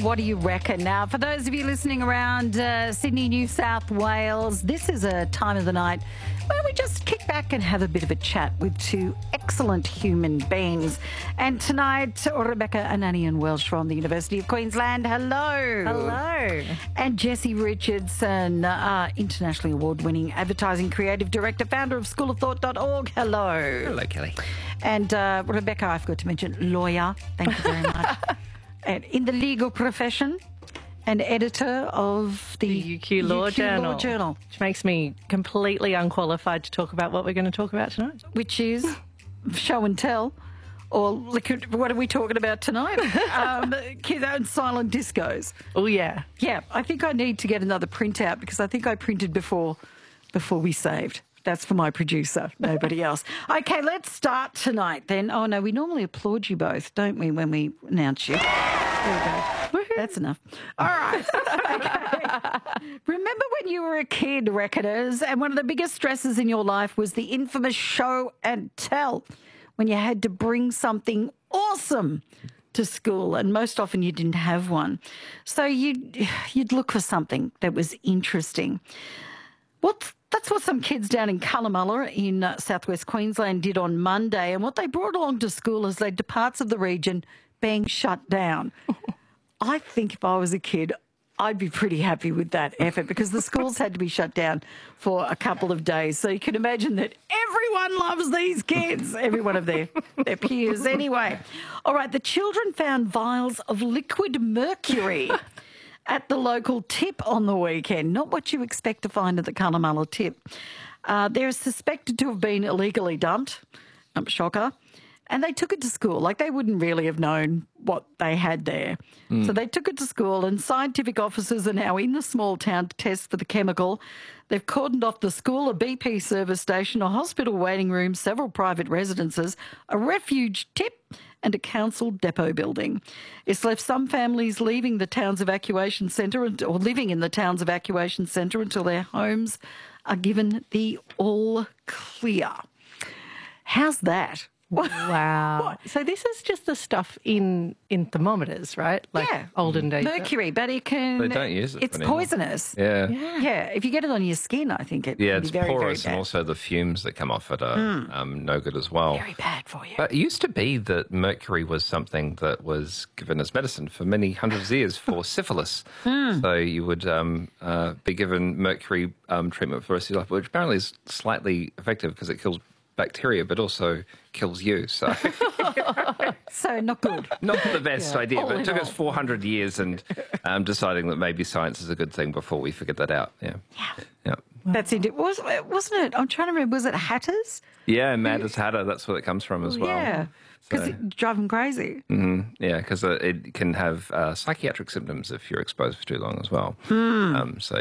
What do you reckon? Now, for those of you listening around Sydney, New South Wales, this is a time of the night where we just kick back and have a bit of a chat with two excellent human beings. And tonight, Rebecca Ananian Welsh from the University of Queensland. Hello. Hello. And Jessie Richardson, internationally award-winning advertising creative director, founder of schoolofthought.org. Hello. Hello, Kelly. And Rebecca, I forgot to mention, lawyer. Thank you very much. And in the legal profession, and editor of the UQ Law Journal. Which makes me completely unqualified to talk about what we're going to talk about tonight. Which is show and tell. Or what are we talking about tonight? Kids and silent discos. Oh, yeah. Yeah, I think I need to get another printout because I think I printed before we saved. That's for my producer, nobody else. Okay, let's start tonight then. Oh, no, we normally applaud you both, don't we, when we announce you? There we go. That's enough. All right. Okay. Remember when you were a kid, Reckoners, and one of the biggest stresses in your life was the infamous show and tell, when you had to bring something awesome to school, and most often you didn't have one. So you'd look for something that was interesting. That's what some kids down in Cunnamulla in southwest Queensland did on Monday, and what they brought along to school as led to parts of the region being shut down. I think if I was a kid, I'd be pretty happy with that effort because the schools had to be shut down for a couple of days. So you can imagine that everyone loves these kids, every one of their peers anyway. All right, the children found vials of liquid mercury at the local tip on the weekend. Not what you expect to find at the Cunnamulla tip. They're suspected to have been illegally dumped. Shocker. And they took it to school. Like, they wouldn't really have known what they had there. So they took it to school, and scientific officers are now in the small town to test for the chemical. They've cordoned off the school, a BP service station, a hospital waiting room, several private residences, a refuge tip, and a council depot building. It's left some families leaving the town's evacuation centre or living in the town's evacuation centre until their homes are given the all clear. How's that? Wow. So this is just the stuff in thermometers, right? Like olden days. Mercury, but it can... They don't use it It's anymore. poisonous. Yeah. Yeah, if you get it on your skin, I think it can It's be very, porous, very bad. and also the fumes that come off it are no good as well. Very bad for you. But it used to be that mercury was something that was given as medicine for many hundreds of years for syphilis. So you would be given mercury treatment for the rest of your life, which apparently is slightly effective because it kills bacteria, but also kills you. So So not good. not the best idea, All but in it took all. us 400 years and deciding that maybe science is a good thing before we figured that out. Yeah. That's it. Wasn't it? I'm trying to remember. Was it Hatters? Yeah, mad as Hatter, that's where it comes from as well. Yeah, because So- it drive them crazy. Yeah, because it can have psychiatric symptoms if you're exposed for too long as well. So